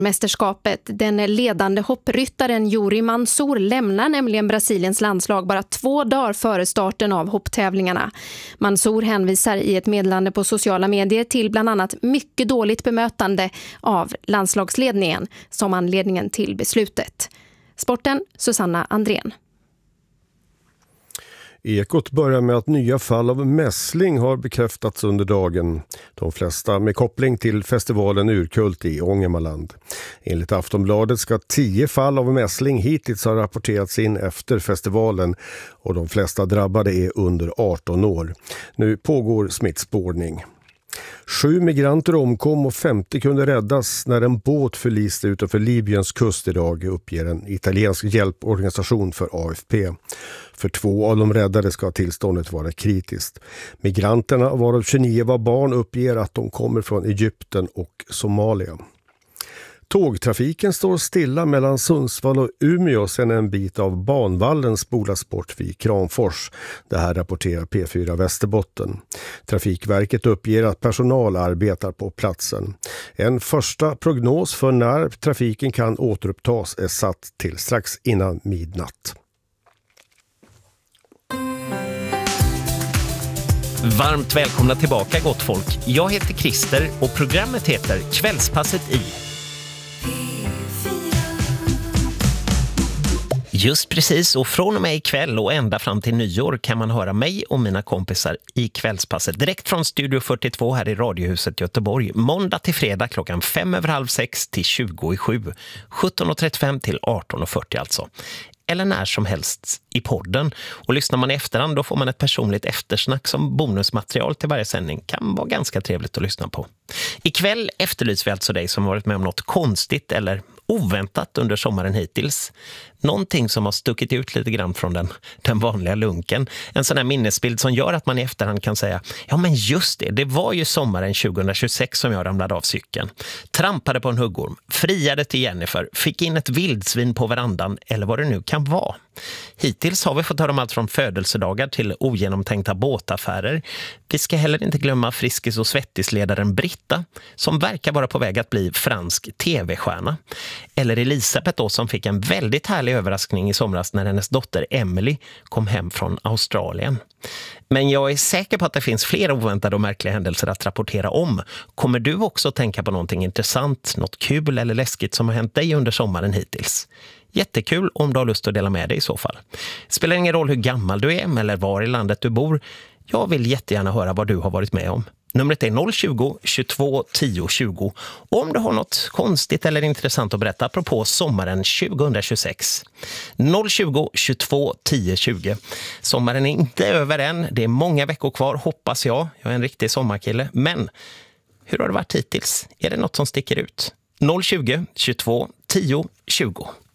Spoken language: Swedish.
mästerskapet. Den ledande hoppryttaren Yuri Mansour lämnar nämligen Brasiliens landslag bara 2 dagar före starten av hopptävlingarna. Mansour hänvisar i ett meddelande på sociala medier till bland annat mycket dåligt bemötande av landslagsledningen som anledningen till beslutet. Sporten, Susanna Andrén. Ekot börjar med att nya fall av mässling har bekräftats under dagen. De flesta med koppling till festivalen Urkult i Ångermanland. Enligt Aftonbladet ska 10 fall av mässling hittills ha rapporterats in efter festivalen och de flesta drabbade är under 18 år. Nu pågår smittspårning. 7 migranter omkom och 50 kunde räddas när en båt förliste utanför Libyens kust idag, uppger en italiensk hjälporganisation för AFP. För 2 av de räddade ska tillståndet vara kritiskt. Migranterna, varav 29 var barn, uppger att de kommer från Egypten och Somalia. Tågtrafiken står stilla mellan Sundsvall och Umeå sedan en bit av banvallen spolas bort vid Kramfors. Det här rapporterar P4 Västerbotten. Trafikverket uppger att personal arbetar på platsen. En första prognos för när trafiken kan återupptas är satt till strax innan midnatt. Varmt välkomna tillbaka, gott folk. Jag heter Christer och programmet heter Kvällspasset i. Just precis, och från och med ikväll och ända fram till nyår kan man höra mig och mina kompisar i Kvällspasset direkt från Studio 42 här i Radiohuset Göteborg. Måndag till fredag klockan 5:05 till 20:07. 17:35 till 18:40 alltså. Eller när som helst i podden. Och lyssnar man i efterhand då får man ett personligt eftersnack som bonusmaterial till varje sändning. Kan vara ganska trevligt att lyssna på. Ikväll efterlyser vi alltså dig som varit med om något konstigt eller oväntat under sommaren hittills. Någonting som har stuckit ut lite grann från den vanliga lunken. En sån här minnesbild som gör att man i efterhand kan säga, ja men just det var ju sommaren 2026 som jag ramlade av cykeln. Trampade på en huggorm, friade till Jennifer, fick in ett vildsvin på verandan eller vad det nu kan vara. Hittills har vi fått höra om allt från födelsedagar till ogenomtänkta båtaffärer. Vi ska heller inte glömma Friskis- och Svettisledaren Britta som verkar vara på väg att bli fransk tv-stjärna. Eller Elisabeth då, som fick en väldigt härlig överraskning i somras när hennes dotter Emily kom hem från Australien. Men jag är säker på att det finns fler oväntade och märkliga händelser att rapportera om. Kommer du också tänka på någonting intressant, något kul eller läskigt som har hänt dig under sommaren hittills? Jättekul om du har lust att dela med dig i så fall. Spelar ingen roll hur gammal du är eller var i landet du bor. Jag vill jättegärna höra vad du har varit med om. Numret är 020 22 10 20. Om du har något konstigt eller intressant att berätta apropå sommaren 2026. 020 22 10 20. Sommaren är inte över än. Det är många veckor kvar, hoppas jag. Jag är en riktig sommarkille. Men hur har det varit hittills? Är det något som sticker ut? 020 22 10 20.